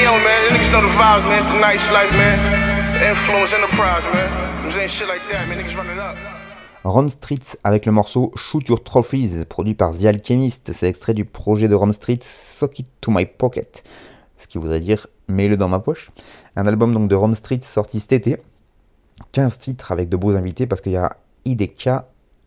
yo, man, niggas know the vibes, man. It's the nice life, man. The influence enterprise, man. I'm saying shit like that, man. Niggas run it up. Rome Streetz avec le morceau Shoot Your Trophies, produit par The Alchemist. C'est extrait du projet de Rome Streetz, Sock It to My Pocket, ce qui voudrait dire mets-le dans ma poche. Un album donc de Rome Streetz sorti cet été. 15 titres avec de beaux invités parce qu'il y a IDK,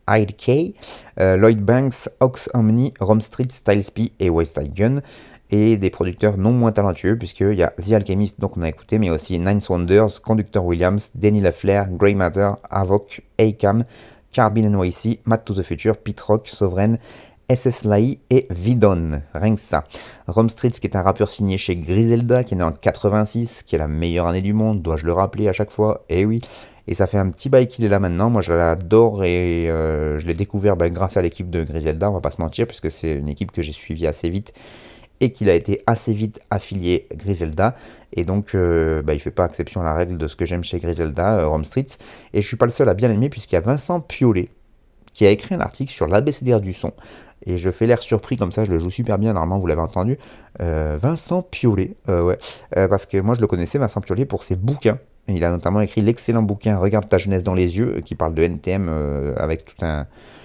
Lloyd Banks, Ox Omni, Rome Streetz, Styles P et West Side Gun. Et des producteurs non moins talentueux, puisqu'il y a The Alchemist, donc on a écouté, mais aussi Ninth Wonders, Conductor Williams, Denny LaFlair, Grey Matter, Avoc, Akam, Carbine NYC, Matt to the Future, Pete Rock, Sovereign, SS Lai et Vidon, rien que ça. Rome Streetz, qui est un rappeur signé chez Griselda, qui est né en 86, qui est la meilleure année du monde, dois-je le rappeler à chaque fois, et oui. Et ça fait un petit bail qu'il est là maintenant, moi je l'adore et je l'ai découvert grâce à l'équipe de Griselda, on va pas se mentir, puisque c'est une équipe que j'ai suivie assez vite, et qu'il a été assez vite affilié Griselda, et donc il fait pas exception à la règle de ce que j'aime chez Griselda, Rome Streetz, et je suis pas le seul à bien l'aimer, puisqu'il y a Vincent Piolet, qui a écrit un article sur l'ABCDR du son, et je fais l'air surpris comme ça, je le joue super bien, normalement vous l'avez entendu, Vincent Piolet, parce que moi je le connaissais, Vincent Piolet, pour ses bouquins. Il a notamment écrit l'excellent bouquin Regarde ta jeunesse dans les yeux, qui parle de NTM avec tout un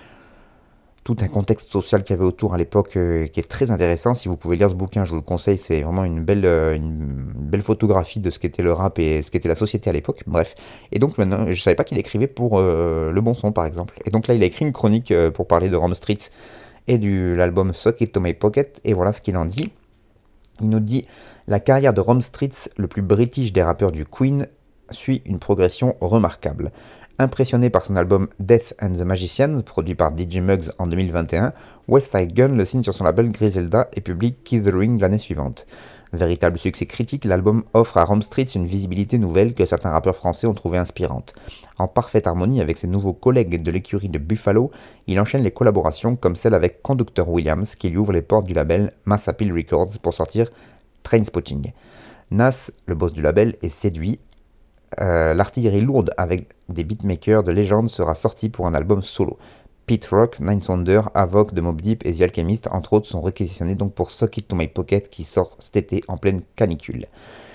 contexte social qu'il y avait autour à l'époque qui est très intéressant. Si vous pouvez lire ce bouquin, je vous le conseille, c'est vraiment une belle photographie de ce qu'était le rap et ce qu'était la société à l'époque, bref. Et donc maintenant, je savais pas qu'il écrivait pour Le Bon Son par exemple. Et donc là, il a écrit une chronique pour parler de Rome Streetz et de l'album Sock It to My Pocket, et voilà ce qu'il en dit. Il nous dit « La carrière de Rome Streetz, le plus british des rappeurs du Queen, suit une progression remarquable. Impressionné par son album Death and the Magicians, produit par DJ Muggs en 2021, West Side Gun le signe sur son label Griselda et publie Key the Ring l'année suivante. Véritable succès critique, l'album offre à Rome Streetz une visibilité nouvelle que certains rappeurs français ont trouvée inspirante. En parfaite harmonie avec ses nouveaux collègues de l'écurie de Buffalo, il enchaîne les collaborations comme celle avec Conductor Williams qui lui ouvre les portes du label Mass Appeal Records pour sortir Trainspotting. Nas, le boss du label, est séduit. L'artillerie lourde avec des beatmakers de légende sera sortie pour un album solo. Pete Rock, Ninth Wonder, Avoc de Mobb Deep et The Alchemist, entre autres, sont réquisitionnés donc pour Sock It to My Pocket qui sort cet été en pleine canicule.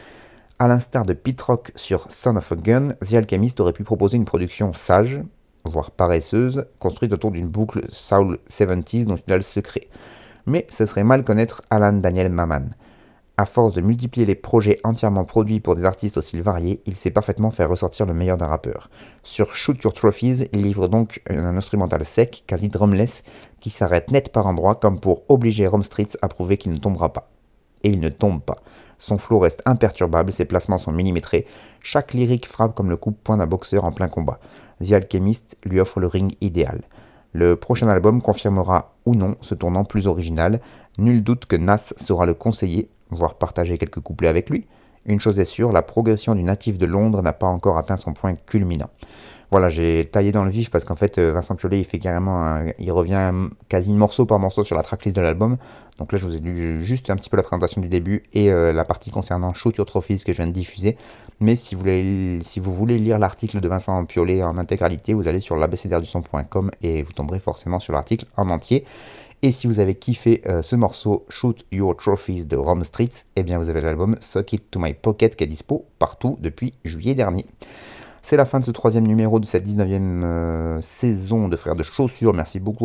A l'instar de Pete Rock sur Son of a Gun, The Alchemist aurait pu proposer une production sage, voire paresseuse, construite autour d'une boucle Soul 70s dont il a le secret. Mais ce serait mal connaître Alan Daniel Maman. À force de multiplier les projets entièrement produits pour des artistes aussi variés, il sait parfaitement faire ressortir le meilleur d'un rappeur. Sur Shoot Your Trophies, il livre donc un instrumental sec, quasi drumless, qui s'arrête net par endroits comme pour obliger Rome Streetz à prouver qu'il ne tombera pas. Et il ne tombe pas. Son flow reste imperturbable, ses placements sont millimétrés, chaque lyrique frappe comme le coup-de-poing d'un boxeur en plein combat. The Alchemist lui offre le ring idéal. Le prochain album confirmera ou non ce tournant plus original. Nul doute que Nas sera le conseiller, voire partager quelques couplets avec lui. Une chose est sûre, la progression du natif de Londres n'a pas encore atteint son point culminant. Voilà, j'ai taillé dans le vif parce qu'en fait, Vincent Piolet, il fait carrément, il revient quasi morceau par morceau sur la tracklist de l'album. Donc là, je vous ai lu juste un petit peu la présentation du début et la partie concernant Shoot Your Trophies que je viens de diffuser. Mais si vous voulez lire l'article de Vincent Piolet en intégralité, vous allez sur l'abcdrduson.com et vous tomberez forcément sur l'article en entier. Et si vous avez kiffé ce morceau Shoot Your Trophies de Rome Streetz, eh bien vous avez l'album Sock It to My Pocket qui est dispo partout depuis juillet dernier. C'est la fin de ce 3e numéro de cette 19e saison de Frères de Chaussures. Merci beaucoup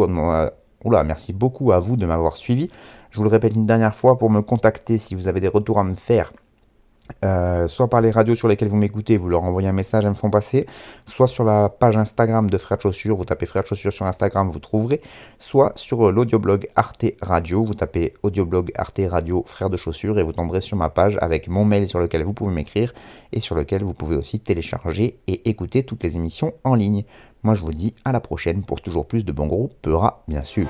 à vous de m'avoir suivi. Je vous le répète une dernière fois, pour me contacter si vous avez des retours à me faire, soit par les radios sur lesquelles vous m'écoutez, vous leur envoyez un message, elles me font passer, soit sur la page Instagram de Frères de Chaussures, vous tapez Frères de Chaussures sur Instagram, vous trouverez, soit sur l'audioblog Arte Radio, vous tapez audioblog Arte Radio Frères de Chaussures et vous tomberez sur ma page avec mon mail sur lequel vous pouvez m'écrire et sur lequel vous pouvez aussi télécharger et écouter toutes les émissions en ligne. Moi je vous dis à la prochaine pour toujours plus de bon gros peura bien sûr.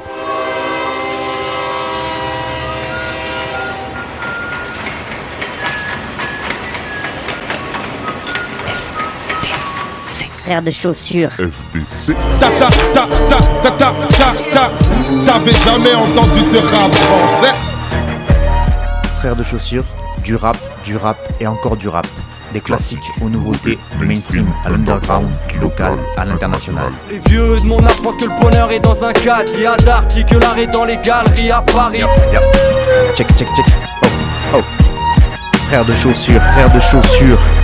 Frères de Chaussures. FDC. T'avais jamais entendu de rap français? Frères de Chaussures, du rap et encore du rap. Des classiques aux nouveautés, du mainstream à l'underground, du local à l'international. Les vieux de mon âge pensent que le bonheur est dans un cadre. Il y a d'articles, l'art est dans les galeries à Paris. Check. Oh. frère de chaussures, frère de chaussures.